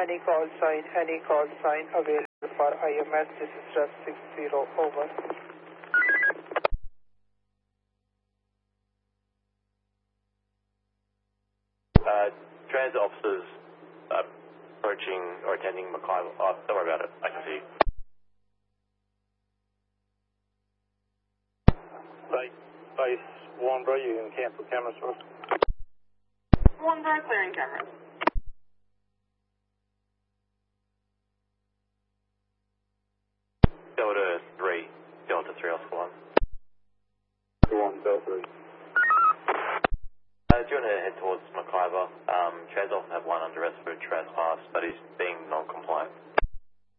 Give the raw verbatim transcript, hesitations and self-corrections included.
Any call sign, any call sign available for I M S. This is Russ six zero, over. Uh, transit officers uh, approaching or attending Mackay. Oh, don't worry about it. I can see you. Base, base Warnbro, you can cancel cameras for us. Warnbro, clearing cameras. Delta three, Delta three, Oscar one. one, Delta three. Uh, do you want to head towards Mackay? Um, Transit often have one under arrest for trespass, but he's being non-compliant.